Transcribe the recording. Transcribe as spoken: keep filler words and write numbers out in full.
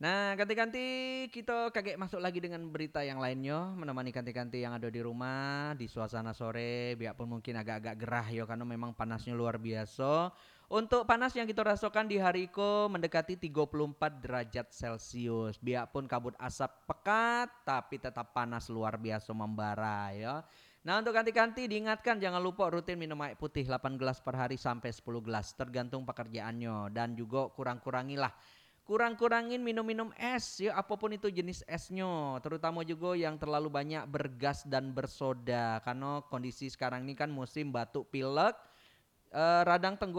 Nah, kanti-kanti kita kagek masuk lagi dengan berita yang lainnya, menemani kanti-kanti yang ada di rumah di suasana sore, biarpun mungkin agak-agak gerah ya karena memang panasnya luar biasa. Untuk panas yang kita rasakan di hari ko mendekati tiga puluh empat derajat Celcius. Biarpun kabut asap pekat tapi tetap panas luar biasa membara ya. Nah, untuk kanti-kanti diingatkan jangan lupa rutin minum air putih delapan gelas per hari sampai sepuluh gelas tergantung pekerjaannya dan juga kurang-kurangilah kurang-kurangin minum-minum es ya apapun itu jenis esnya terutama juga yang terlalu banyak bergas dan bersoda karena kondisi sekarang ini kan musim batuk pilek, eh, radang tenggorokan